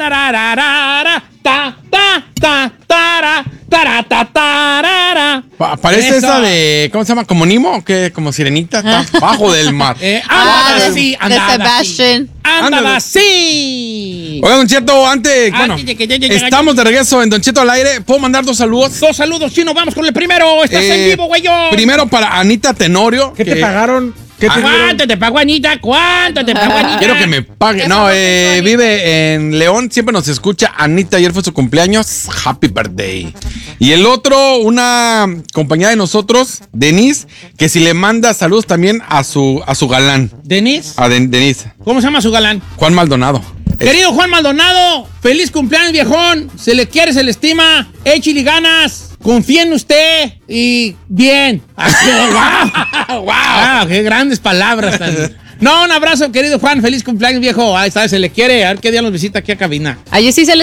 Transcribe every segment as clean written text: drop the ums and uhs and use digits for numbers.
tarararara, ta, ta, ta, tara, tara, ta, tarara. Parece Eso. esa de, ¿cómo se llama? ¿Como Nemo o qué? Como Sirenita, está bajo del mar. Andaba de así, andaba Sebastian. así. Andaba Ándale. así. Oiga, Don Cheto, antes, bueno, Antes de que llegue, estamos de regreso en Don Cheto al aire. ¿Puedo mandar 2 saludos? 2 saludos, Chino. Vamos con el primero. Estás en vivo, güey. Primero para Anita Tenorio. ¿Qué te pagaron? ¿Qué te dieron? ¿Cuánto te pagó Anita? ¿Cuánto te pagó Anita? Quiero que me pague. No, vive en León, siempre nos escucha. Anita, ayer fue su cumpleaños. Happy birthday. Y el otro, una compañera de nosotros, Denise, que si le manda saludos también a su galán. ¿Denise? A Denise. ¿Cómo se llama su galán? Juan Maldonado. Querido Juan Maldonado, feliz cumpleaños, viejón. Se le quiere, se le estima. Échale ganas. Confía en usted y bien. ¡Wow! ¡Wow! ¡Qué grandes palabras! No, un abrazo, querido Juan. Feliz cumpleaños, viejo. Ahí está, se le quiere. A ver qué día nos visita aquí a cabina. Ayer sí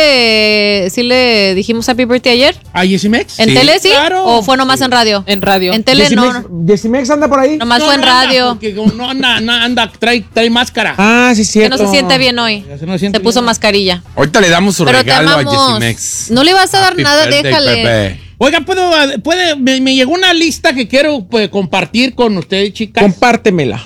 le dijimos happy birthday ayer. ¿A Jessy Mex? ¿En tele sí? Claro. ¿O fue nomás en radio? En radio. En tele no. ¿Decimex anda por ahí? Nomás fue en anda, radio. Porque como no anda, trae máscara. Ah, sí, Que cierto. no se siente bien hoy. Ya no siente Se puso bien. mascarilla. Ahorita le damos su Pero te regalo a amamos. Jessie Mex. No le vas a dar Happy nada, birthday, déjale. Pepe. Oiga, me llegó una lista que quiero compartir con ustedes, chicas. Compártemela.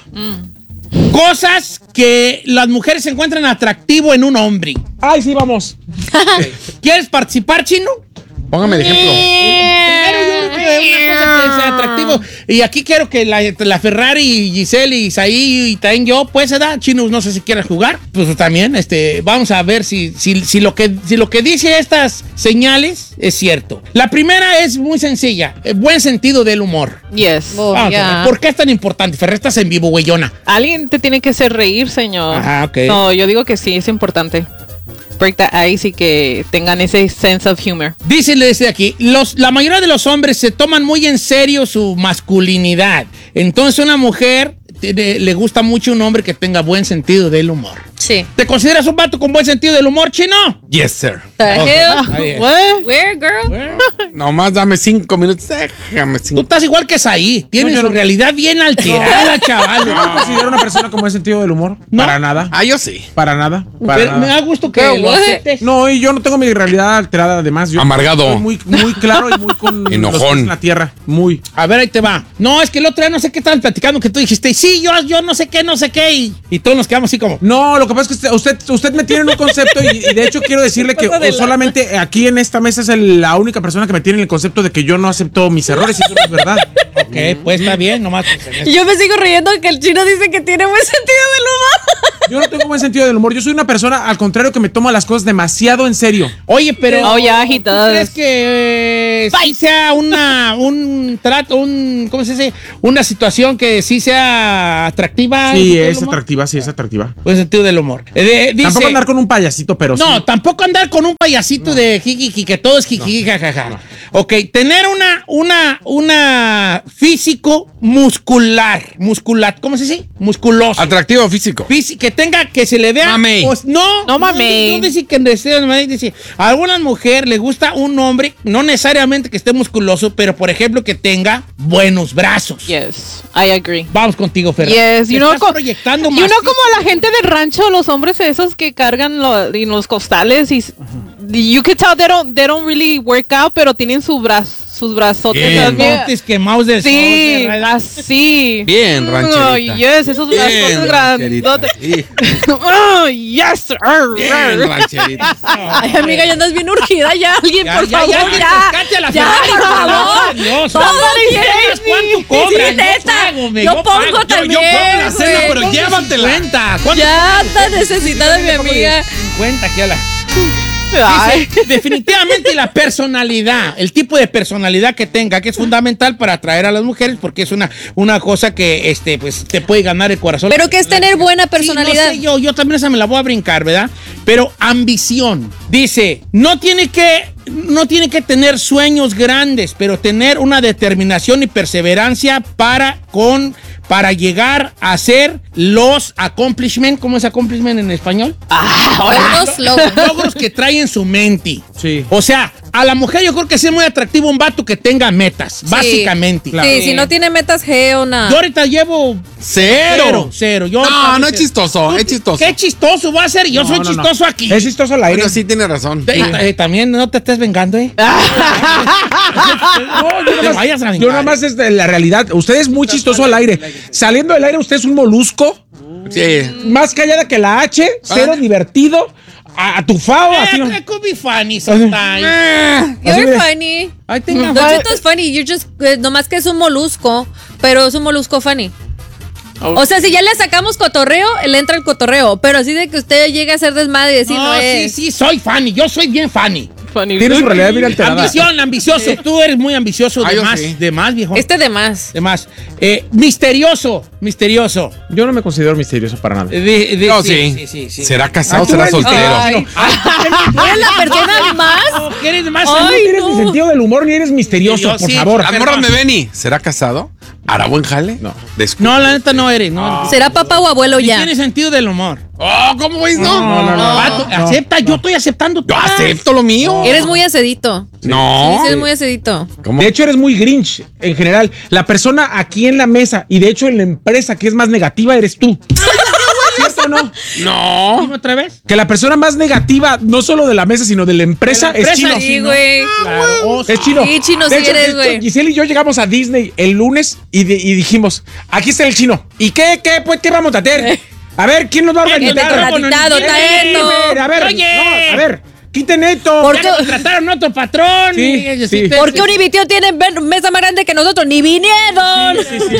Cosas que las mujeres encuentran atractivo en un hombre. Ay, sí, vamos. ¿Quieres participar, Chino? Póngame el ejemplo. Primero yo creo que una cosa que sea atractivo. Y aquí quiero que la Ferrari, Giselle y Isaí y también yo, pues, ¿verdad? Chino, no sé si quieres jugar. Pues también, vamos a ver si lo que dice estas señales es cierto. La primera es muy sencilla. Buen sentido del humor. Yes. Oh, Vamos a ya. ver, ¿por qué es tan importante? Ferrer, estás en vivo, güeyona. Alguien te tiene que hacer reír, señor. Ajá, ok. No, yo digo que sí, es importante. Break the ice y que tengan ese sense of humor. Dice desde aquí, la mayoría de los hombres se toman muy en serio su masculinidad. Entonces una mujer le gusta mucho un hombre que tenga buen sentido del humor. Sí. ¿Te consideras un vato con buen sentido del humor, Chino? Yes, sir. The hell? Ahí es. What? Where, girl? Nomás dame 5 minutos. Déjame Tú 5. estás igual que Saí. Tienes su realidad bien alterada, chaval. Yo no considero una persona con buen sentido del humor. ¿No? Para nada. Ah, yo sí. Para nada. Para Pero me nada. da gusto que Girl, lo what? aceptes. No, y yo no tengo mi realidad alterada, además. Yo Amargado. soy muy claro y muy con los Enojón. pies en la tierra. Muy. A ver, ahí te va. No, es que el otro día no sé qué estaban platicando que tú dijiste, sí, yo no sé qué. Y todos nos quedamos así como... No, lo que pasa es que usted me tiene en un concepto y de hecho quiero decirle que solamente aquí en esta mesa es la única persona que me tiene en el concepto de que yo no acepto mis errores y eso no es verdad. Ok, pues está bien, nomás. Yo me sigo riendo que el chino dice que tiene buen sentido del humor. Yo no tengo buen sentido del humor. Yo soy una persona, al contrario, que me toma las cosas demasiado en serio. Oye, pero... Oh, yeah, he ¿tú does. crees que sí sea un trato, ¿cómo se dice? Una situación que sí sea atractiva? Sí, ¿El es humor? atractiva, sí, es atractiva. Buen sentido del humor. Dice, Tampoco andar con un payasito, pero no, sí. tampoco andar con un payasito de jiji, que todo es jiji, jajaja. Ok, tener una físico muscular, ¿cómo se dice? Musculoso. Atractivo físico. Que tenga, que se le vea. Mamey. Pues, no mamey. No dice que dice, a algunas mujeres le gusta un hombre, no necesariamente que esté musculoso, pero por ejemplo que tenga buenos brazos. Yes, I agree. Vamos contigo, Ferran. Yes, Te estás proyectando más. como la gente del rancho, los hombres esos que cargan los costales y you can tell they don't really work out, pero tienen sus brazotes. Bien. también. Montes quemados de Sí, sol, de así. Bien, rancherita. Oh, yes, esos Bien, brazotes rancherita. grandotes. Sí. Oh, yes. Bien, rancherita. Ay, amiga, ya andas bien urgida ya. Alguien, por favor, ya. Rescate a la Ya, Ferrari, por favor. Dios. Todo ¿Cuánto bien. cobras? Sí, neta. Yo Yo pongo pago. también. Yo pongo la cena, güey. pero llévatela. 50. ¿Cuánto? Ya anda necesitada mi amiga. 50 aquí a la... Ay. Dice, definitivamente la personalidad, el tipo de personalidad que tenga, que es fundamental para atraer a las mujeres, porque es una cosa que pues te puede ganar el corazón. Pero que es tener buena personalidad. Sí, no sé, yo también esa me la voy a brincar, ¿verdad? Pero ambición. Dice, no tiene que tener sueños grandes, pero tener una determinación y perseverancia para llegar a hacer los accomplishment. ¿Cómo es accomplishment en español? Logros. Logros que trae en su mente. Sí. O sea, A la mujer yo creo que sí es muy atractivo un vato que tenga metas, básicamente. Sí, si no tiene metas, o nada. Yo ahorita llevo Cero. cero. No es chistoso, es chistoso. ¿Qué chistoso va a ser? Yo soy chistoso aquí. Es chistoso al aire. Bueno, sí tiene razón. También no te estés vengando, ¿eh? Yo nada más es de la realidad. Usted es muy chistoso al aire. Saliendo del aire, usted es un molusco. Sí. Más callada que la H, cero divertido. A tu fao, así. It could be funny sometimes. You're funny. I think I'm Don Cheto es funny. You're just, nomás que es un molusco, pero es un molusco funny. O sea, si ya le sacamos cotorreo, le entra el cotorreo. Pero así de que usted llegue a ser desmadre y decir, no es. Sí, soy funny. Yo soy bien funny. Tiene su realidad bien alterada. Ambicioso. Tú eres muy ambicioso. Sí. De más, viejo. De más. De más. Misterioso. Yo no me considero misterioso para nada. No, sí. ¿Será casado o será soltero? Ay. ¿Eres la persona más? ¿Quieres más? No tienes ni sentido del humor ni eres misterioso, por favor. La morra me ven y ¿será casado? ¿Hará buen jale? No. No, la neta no eres. No. ¿Será papá o abuelo Sí ya? tiene sentido del humor. Oh, ¿cómo es? No. Vato, acepta, yo estoy aceptando Yo todo. acepto lo mío. Eres muy acedito. No. Sí, eres muy acedito. ¿Cómo? De hecho, eres muy Grinch en general. La persona aquí en la mesa y de hecho en la empresa que es más negativa eres tú. ¿Cierto o no? No. Dime otra vez. Que la persona más negativa, no solo de la mesa, sino de la empresa, De la empresa, es Chino. Sí, güey. Claro. Es Chino. Sí, Chino, De sí hecho, eres, güey. Giselle y yo llegamos a Disney el lunes y dijimos, aquí está el Chino. ¿Y qué vamos a hacer? A ver, ¿quién nos va a organizar? Ratitado, taeto. A ver, Oye. no, a ver, quiten esto. ¿Por Ya qué? contrataron otro patrón. Sí. ¿Por qué Univitio tiene mesa más grande que nosotros? ¡Ni vinieron!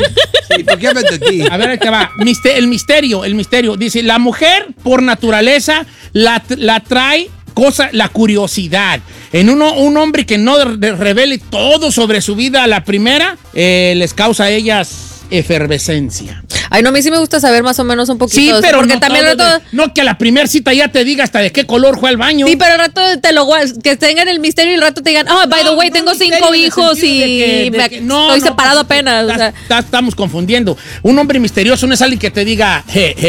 ¿Y por qué hablas de ti? A ver, ahí te va. El misterio. Dice, la mujer, por naturaleza, la trae la curiosidad. En un hombre que no revele todo sobre su vida a la primera, les causa a ellas efervescencia. Ay, no, a mí sí me gusta saber más o menos un poquito. Sí, pero porque no, también al rato. no que a la primera cita ya te diga hasta de qué color fue al baño. Sí, pero al rato que tengan el misterio y al rato te digan, by the way, tengo 5 hijos y estoy separado apenas. O sea. Estamos confundiendo. Un hombre misterioso no es alguien que te diga,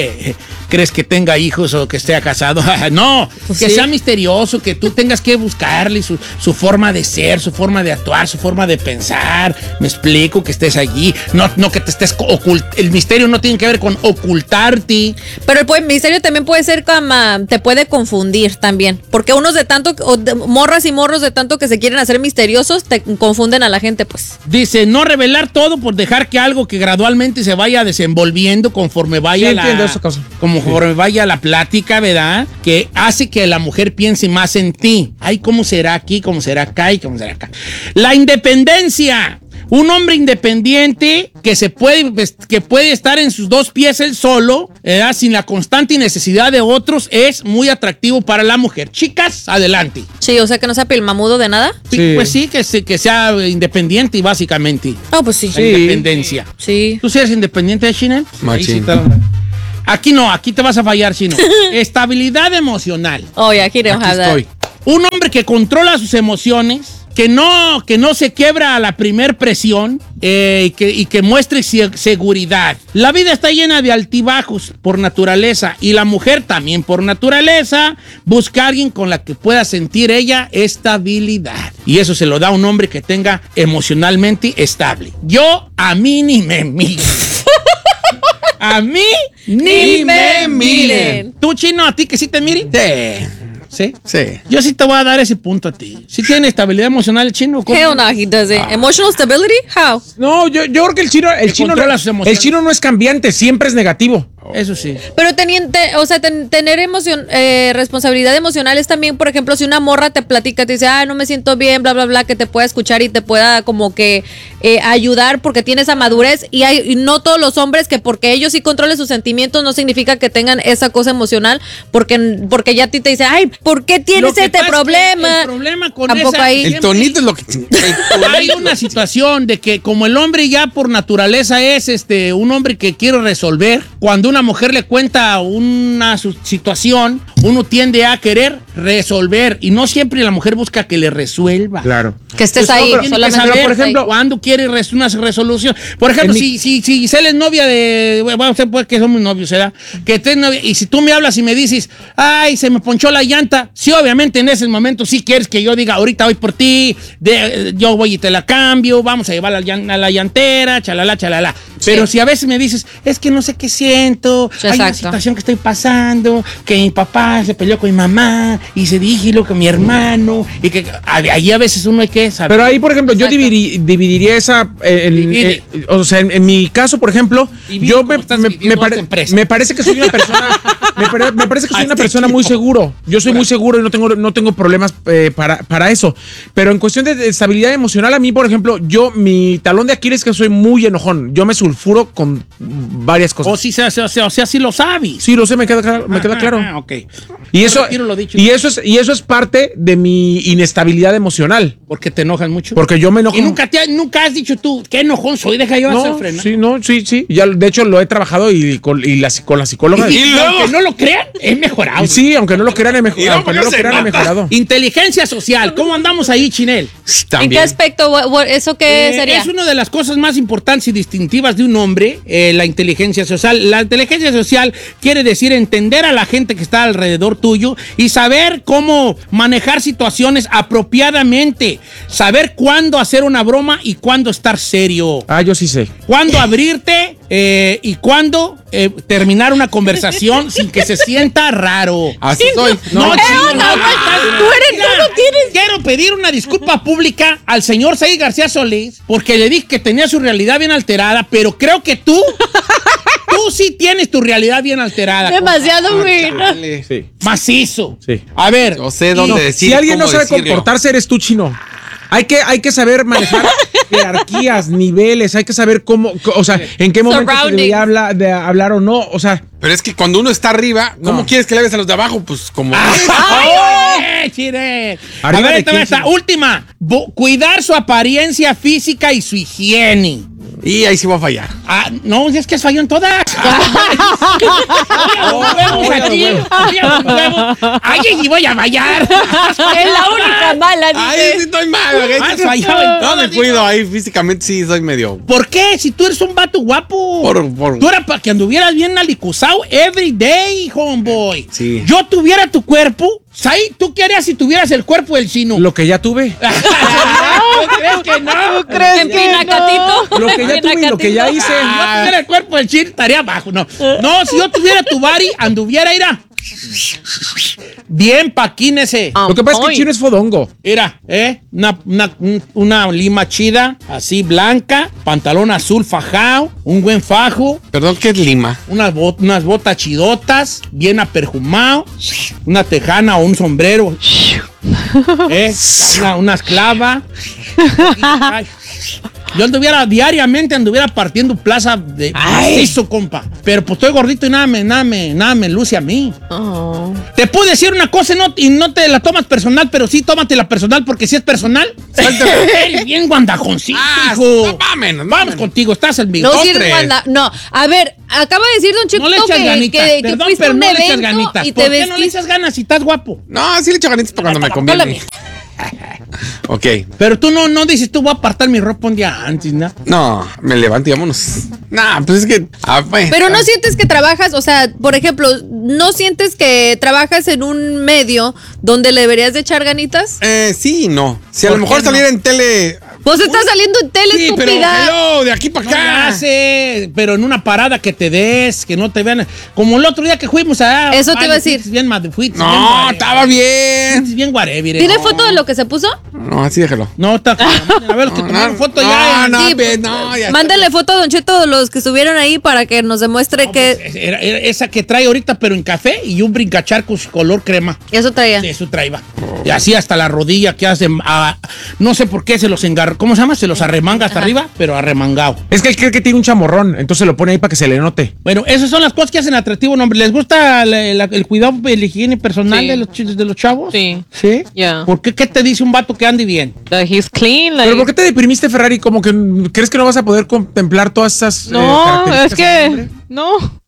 ¿crees que tenga hijos o que esté casado? No, Pues que sí. sea misterioso, que tú tengas que buscarle su forma de ser, su forma de actuar, su forma de pensar. Me explico, que estés allí. No que te estés el misterio no tiene que ver con ocultarte. Pero el misterio también puede ser como, te puede confundir también. Porque unos de tanto, morras y morros de tanto que se quieren hacer misteriosos, te confunden a la gente, pues. Dice, no revelar todo por dejar que algo que gradualmente se vaya desenvolviendo conforme vaya entiendo esa cosa. conforme vaya la plática, ¿verdad? Que hace que la mujer piense más en ti. Ay, ¿cómo será aquí? ¿Cómo será acá? ¿Y cómo será acá? La independencia. Un hombre independiente que puede estar en sus dos pies él solo, sin la constante necesidad de otros, es muy atractivo para la mujer. Chicas, adelante. Sí, o sea que no sea pilmamudo de nada. Sí. Pues sí, que sea independiente, básicamente. Pues sí. La independencia. Sí. ¿Tú eres independiente, Chino? Machín. Aquí no, aquí te vas a fallar, Chino. Estabilidad emocional. Aquí no Aquí estoy. Un hombre que controla sus emociones, que no se quiebra a la primer presión y que muestre seguridad. La vida está llena de altibajos por naturaleza y la mujer también por naturaleza busca a alguien con la que pueda sentir ella estabilidad. Y eso se lo da a un hombre que tenga emocionalmente estable. A mí ni me miren. A mí ni me miren. ¿Tú, Chino, a ti que sí te miren? ¿Sí? Sí. Yo sí te voy a dar ese punto a ti. ¿Sí tiene estabilidad emocional el Chino? ¿Cómo? Hell no, he doesn't. Emotional stability? How? No, yo creo que el chino controla sus emociones. el chino no es cambiante, siempre es negativo. Eso sí. Pero tener responsabilidad emocional es también, por ejemplo, si una morra te platica, te dice, no me siento bien, bla, bla, bla, que te pueda escuchar y te pueda como que ayudar porque tiene esa madurez. Y no todos los hombres que porque ellos sí controlen sus sentimientos no significa que tengan esa cosa emocional porque ya a ti te dice, ¿por qué tienes este problema? El problema con Tampoco esa, ahí. El tonito es lo que... Hay una situación de que como el hombre ya por naturaleza es un hombre que quiere resolver, cuando una mujer le cuenta una situación, uno tiende a querer resolver. Y no siempre la mujer busca que le resuelva. Claro. Que estés ahí, Tiene que solamente. saber, por estés ahí. ejemplo, cuando quiere una resolución. Por ejemplo, si Giselle es novia de... Bueno, usted puede que somos novios, ¿verdad? Que estés novia, y si tú me hablas y me dices, ay, se me ponchó la llanta, sí, obviamente en ese momento sí quieres que yo diga, ahorita voy por ti, yo voy y te la cambio, vamos a llevar a la llantera, chalala, chalala. Pero si a veces me dices, es que no sé qué siento, Sí, hay una exacto. situación que estoy pasando, que mi papá se peleó con mi mamá y se dijo con mi hermano, y que ahí a veces uno hay que saber. Pero ahí, por ejemplo, yo Exacto. dividiría esa. Divide. O sea, en mi caso, por ejemplo, Divide yo como estás dividiendo esta empresa. me parece que soy una persona. me parece que soy una persona muy seguro. Yo soy muy seguro y no tengo problemas para eso. Pero en cuestión de estabilidad emocional, a mí, por ejemplo, mi talón de Aquiles es que soy muy enojón. Yo me sulfuro con varias cosas. O sea, sí lo sabes. Sí, lo sé, me queda claro. Ah, ok. Y eso, retiro lo dicho. y eso es parte de mi inestabilidad emocional. Porque te enojan mucho. Porque yo me enojo. Y nunca has dicho tú, qué enojón soy, deja yo hacer freno. Sí. Ya, de hecho, lo he trabajado con la psicóloga. Y aunque no lo crean, he mejorado. Sí, aunque no lo crean, he Y luego, aunque no lo ¿por qué crean, se he mejorado. Inteligencia social, ¿cómo andamos ahí, Chinel? ¿En También. qué aspecto? ¿Eso qué sería? Es una de las cosas más importantes y distintivas de un hombre, la inteligencia social. La inteligencia social quiere decir entender a la gente que está alrededor tuyo y saber cómo manejar situaciones apropiadamente. Saber cuándo hacer una broma y cuándo estar serio. Ah, yo sí sé. Cuándo abrirte y cuándo terminar una conversación sin que se sienta raro. Así soy. No, onda, chico, güey? Tú no tienes- Quiero pedir una disculpa pública al señor Said García Solís porque le dije que tenía su realidad bien alterada, pero creo que tú sí tienes tu realidad bien alterada. Demasiado, güey. Chale. Sí. Macizo. Sí. A ver. Yo sé dónde decir. Si alguien no cómo sabe decirlo. comportarse, eres tú, Chino. Hay que saber manejar jerarquías, niveles, hay que saber cómo, o sea, en qué momento se Surroundings. debería hablar o no, o sea. Pero es que cuando uno está arriba, ¿cómo No. quieres que le hables a los de abajo? Pues como. ¡Ay, Chile! A Arriba ver, de esta quién, esta Chino. última. Cuidar su apariencia física y su higiene. Y ahí sí va a fallar. Ah, no, es que es falló en todas. Ay, y voy a fallar. Es la única mala, Ay, dice. sí estoy mal. ¿ok? Has fallado en No todas, me cuido ahí físicamente, sí, soy medio. ¿Por qué? Si tú eres un vato guapo. Por- Tú eras para que anduvieras bien alicuzado every day, homeboy. Sí. Yo tuviera tu cuerpo. ¿Sabes? ¿Tú qué harías si tuvieras el cuerpo del chino? Lo que ya tuve. ¿Crees que no? ¿Crees En que Pinacatito. Lo que ya tuve y lo que ya hice. Si yo tuviera el cuerpo del chino, estaría abajo. No, si yo tuviera tu body, anduviera, mira. Bien paquínese. Lo que pasa es que Ay. Chino es fodongo. Mira, una lima chida, así blanca, pantalón azul fajado, un buen fajo, Perdón, ¿qué es Lima? unas botas chidotas, bien aperjumado, una tejana o un sombrero, una esclava. Ay, yo diariamente anduviera partiendo plaza de macizo, compa. Pero pues estoy gordito y nada me luce a mí. Oh. Te puedo decir una cosa y no te la tomas personal, pero sí tómatela personal porque si es personal, eres bien guandajoncito, hijo. no mames, no Vamos mames. contigo, estás en mi No Postres. sirve Wanda. No, a ver, acaba de decir Don Chico No le echas ganitas, que perdón, fuiste a pero un no le echas evento ganitas. y ¿Por te qué no le vestiste. echas ganas si estás guapo? No, sí le echo ganitas para cuando me Hola, conviene. mía. Ok. Pero tú no dices, tú voy a apartar mi ropa un día antes, ¿no? No, me levanto y vámonos. Nah, pues es que. Pues, Pero no sientes que trabajas, o sea, por ejemplo, ¿no sientes que trabajas en un medio donde le deberías de echar ganitas? Sí y no. Si a lo ¿Por mejor qué saliera no? en tele. Pues estás saliendo en tele, Sí, pero estúpida. hello, de aquí para No acá. hace, pero en una parada que te des, que no te vean. Como el otro día que fuimos a. Eso te iba a decir. No, estaba bien. Bien guarevire. ¿Tiene foto de lo que se puso? No, así déjalo. No, está. A ver, los que tomaron foto ya. No, Sí, pues, no, ya. Mándale foto a Don Cheto los que estuvieron ahí para que nos demuestre que Era esa que trae ahorita, pero en café y un brincacharcos color crema. eso traía. Sí, eso traía. Y así hasta la rodilla que hacen. No sé por qué se los engarra. ¿Cómo se llama? Se los arremanga hasta arriba, pero arremangado. Es que él cree que tiene un chamorrón, entonces lo pone ahí para que se le note. Bueno, esas son las cosas que hacen atractivo a un hombre. ¿Les gusta el cuidado, la higiene personal Sí. de los chavos? Sí. ¿Sí? Yeah. ¿Por qué? ¿Qué te dice un vato que ande bien? That he's clean. Like, Pero ¿por qué te deprimiste, Ferrari? Como que crees que no vas a poder contemplar todas esas no, es características en un que hombre? no,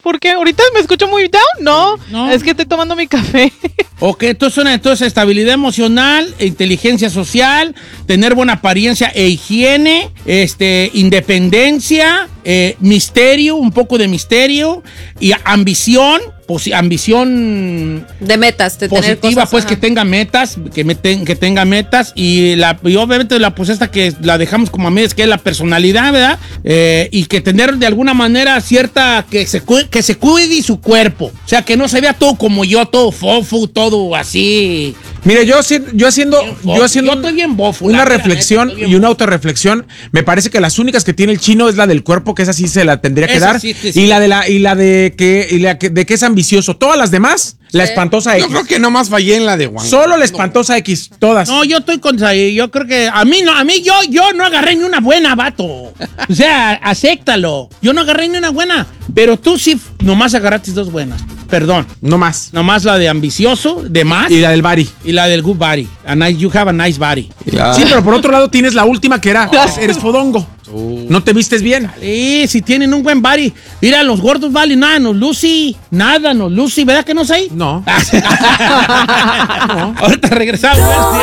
¿Por qué? ¿Ahorita me escucho muy down? No, es que estoy tomando mi café. Ok, entonces estabilidad emocional, inteligencia social, tener buena apariencia e higiene, independencia, misterio, un poco de misterio y ambición. Ambición de metas, de tener positiva, cosas, pues ajá. que tenga metas, que tenga metas y obviamente pues esta que la dejamos como a medias, que es la personalidad, ¿verdad? Y que tener de alguna manera cierta, que se cuide su cuerpo, o sea, que no se vea todo como yo, todo fofo, todo así. Mire, yo haciendo estoy bien bofo, una la reflexión neta, estoy bien y una autorreflexión, me parece que las únicas que tiene el chino es la del cuerpo, que esa sí se la tendría que Esa dar, sí. y la de que es ambicioso. Todas las demás, la espantosa Yo X. creo que nomás fallé en la de Juan. Solo la espantosa X, todas. No, yo estoy contra ahí. Yo creo que yo no agarré ni una buena, vato. O sea, acéptalo. Yo no agarré ni una buena. Pero tú sí nomás agarraste 2 buenas. Perdón. No más. Nomás la de ambicioso, de más. Y la del body. Y la del good body. You have a nice body. Sí, pero por otro lado tienes la última que era, eres fodongo. No te vistes bien. Si tienen un buen body. Mira, los gordos valen nada, nos lucy. Nada, nos lucy. ¿Verdad que no sé? No. Ahorita regresamos.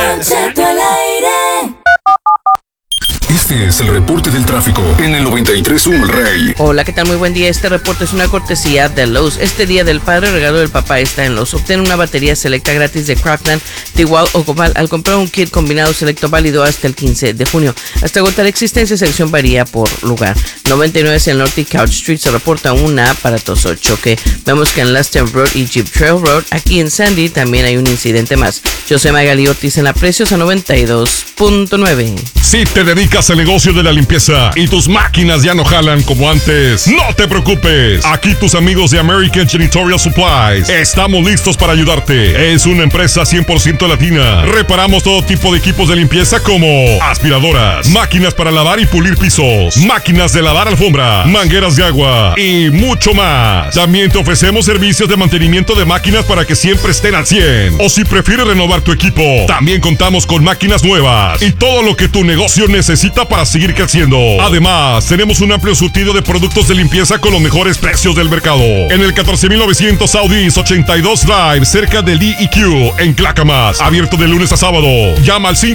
Este es el reporte del tráfico en el 93.1 El Rey. Hola, ¿qué tal? Muy buen día. Este reporte es una cortesía de Lowe's. Este día del padre, regalo del papá está en Lowe's. Obtén una batería selecta gratis de Craftland, Tigual o Cobal al comprar un kit combinado selecto válido hasta el 15 de junio. Hasta agotar existencia, selección varía por lugar. 99 en el norte y Couch Street se reporta un aparatoso choque. Vemos que en Luston Road y Jeep Trail Road, aquí en Sandy, también hay un incidente más. Yo soy Magali Ortiz en la Precios a 92.9. Si te dedicas al negocio de la limpieza y tus máquinas ya no jalan como antes, no te preocupes. Aquí tus amigos de American Janitorial Supplies estamos listos para ayudarte. Es una empresa 100% latina. Reparamos todo tipo de equipos de limpieza como aspiradoras, máquinas para lavar y pulir pisos, máquinas de lavar alfombra, mangueras de agua y mucho más. También te ofrecemos servicios de mantenimiento de máquinas para que siempre estén al 100. O si prefieres renovar tu equipo, también contamos con máquinas nuevas y todo lo que tu negocio necesita para seguir creciendo. Además, tenemos un amplio surtido de productos de limpieza con los mejores precios del mercado. En el 14900 Southeast 82 Drive, cerca del DEQ, en Clackamas. Abierto de lunes a sábado. Llama al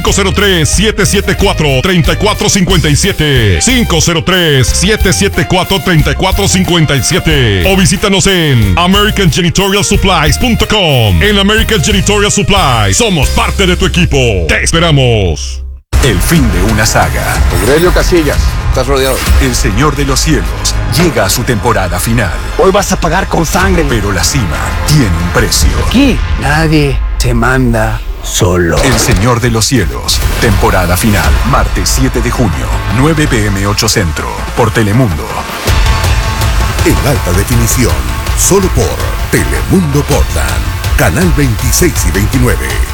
503-774-3457. 503-774-3457. O visítanos en AmericanJanitorialSupplies.com. En American Janitorial Supplies somos parte de tu equipo. Te esperamos. El fin de una saga. Aurelio Casillas, estás rodeado. El Señor de los Cielos llega a su temporada final. Hoy vas a pagar con sangre. Pero la cima tiene un precio. Aquí nadie se manda solo. El Señor de los Cielos, temporada final. Martes 7 de junio, 9 p.m. 8 Centro, por Telemundo. En alta definición, solo por Telemundo Portland, canal 26 y 29.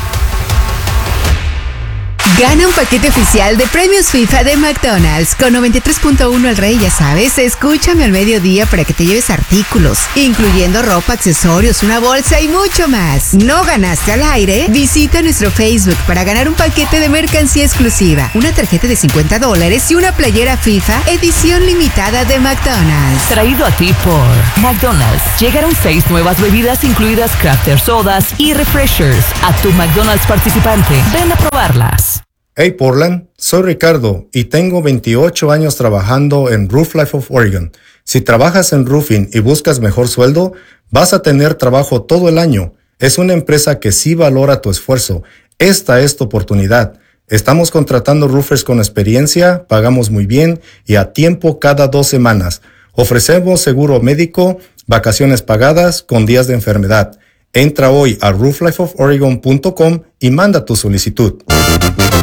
Gana un paquete oficial de premios FIFA de McDonald's con 93.1 El Rey, ya sabes. Escúchame al mediodía para que te lleves artículos, incluyendo ropa, accesorios, una bolsa y mucho más. ¿No ganaste al aire? Visita nuestro Facebook para ganar un paquete de mercancía exclusiva, una tarjeta de $50 y una playera FIFA edición limitada de McDonald's. Traído a ti por McDonald's. Llegaron 6 nuevas bebidas incluidas Crafter Sodas y Refreshers a tu McDonald's participante. Ven a probarlas. Hey Portland, soy Ricardo y tengo 28 años trabajando en Roof Life of Oregon. Si trabajas en roofing y buscas mejor sueldo, vas a tener trabajo todo el año. Es una empresa que sí valora tu esfuerzo. Esta es tu oportunidad. Estamos contratando roofers con experiencia, pagamos muy bien y a tiempo cada 2 semanas. Ofrecemos seguro médico, vacaciones pagadas con días de enfermedad. Entra hoy a rooflifeoforegon.com y manda tu solicitud.